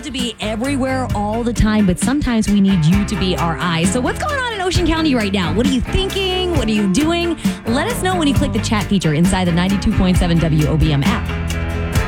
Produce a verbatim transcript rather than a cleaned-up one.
to be everywhere all the time, but sometimes we need you to be our eyes. So what's going on in Ocean County right now? What are you thinking? What are you doing? Let us know when you click the chat feature inside the ninety-two point seven W O B M app.